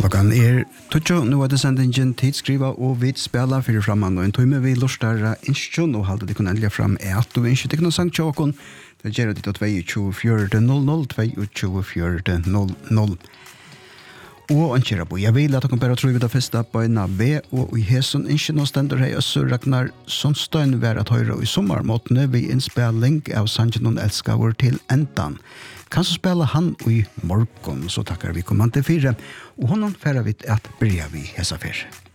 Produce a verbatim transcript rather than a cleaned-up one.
Klockan är tutto, nu är det sendingen tidsskriva och vi spelar för framman och en timme vi lustar instjön och halda det kunna ändliga fram är att du inte kan sankt tjåkon. Det gör det till tvåogtjugofjärde noll noll, tvåogtjugofjärde noll noll. Og en kjera på, jeg vil at dere bare tror vi da festa på en av B, og i hesen ikke noe stender hei også Ragnar Sondstein være at høyre i sommermåtene vi innspilling av Sanjen og Elskavur til endan. Kanskje spela han i morgon, så takkar vi kommande fire, og honom færa vi at bryr vi hesa fire.